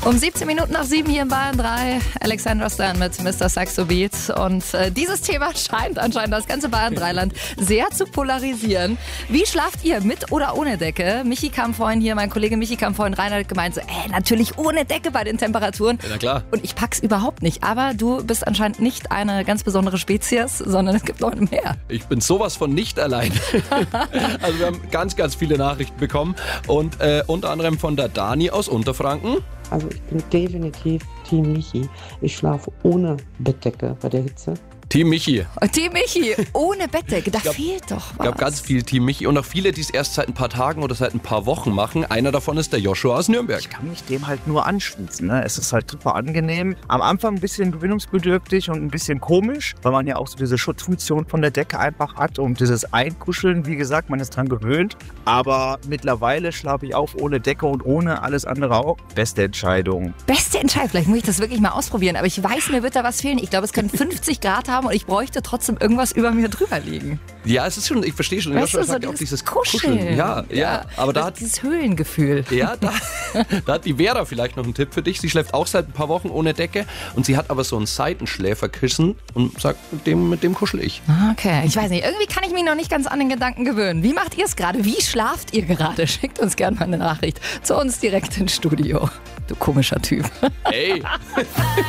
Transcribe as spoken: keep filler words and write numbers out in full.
Um siebzehn Minuten nach sieben hier in Bayern drei, Alexandra Stan mit Mister Saxo Beat. Und äh, dieses Thema scheint anscheinend das ganze Bayern drei Land sehr zu polarisieren. Wie schlaft ihr, mit oder ohne Decke? Michi kam vorhin hier, mein Kollege Michi kam vorhin rein und hat gemeint, so, ey, natürlich ohne Decke bei den Temperaturen. Ja, na klar. Und ich pack's überhaupt nicht. Aber du bist anscheinend nicht eine ganz besondere Spezies, sondern es gibt noch mehr. Ich bin sowas von nicht allein. Also wir haben ganz, ganz viele Nachrichten bekommen. Und äh, unter anderem von der Dani aus Unterfranken. Also ich bin definitiv Team Michi. Ich schlafe ohne Bettdecke bei der Hitze. Team Michi. Team Michi, ohne Bettdecke, da glaub, fehlt doch was. Ich glaube ganz viel Team Michi und auch viele, die es erst seit ein paar Tagen oder seit ein paar Wochen machen. Einer davon ist der Joshua aus Nürnberg. Ich kann mich dem halt nur anschließen. Ne? Es ist halt super angenehm. Am Anfang ein bisschen gewöhnungsbedürftig und ein bisschen komisch, weil man ja auch so diese Schutzfunktion von der Decke einfach hat und dieses Einkuscheln, wie gesagt, man ist dran gewöhnt. Aber mittlerweile schlafe ich auch ohne Decke und ohne alles andere auch. Beste Entscheidung. Beste Entscheidung, vielleicht muss ich das wirklich mal ausprobieren, aber ich weiß, mir wird da was fehlen. Ich glaube, es können fünfzig Grad haben und ich bräuchte trotzdem irgendwas über mir drüber liegen. Ja, es ist schon, ich verstehe schon, Weißt Joshua du, so sagt auch dieses dieses Kuscheln. Kuscheln. Ja, ja, Ja, aber da das, hat, dieses Höhlengefühl. ja, da, da hat die Vera vielleicht noch einen Tipp für dich. Sie schläft auch seit ein paar Wochen ohne Decke und sie hat aber so ein Seitenschläferkissen und sagt, mit dem, mit dem kuschel ich. Okay, ich weiß nicht, irgendwie kann ich mich noch nicht ganz an den Gedanken gewöhnen. Wie macht ihr es gerade? Wie schlaft ihr gerade? Schickt uns gerne mal eine Nachricht zu uns direkt ins Studio. Du komischer Typ. Ey!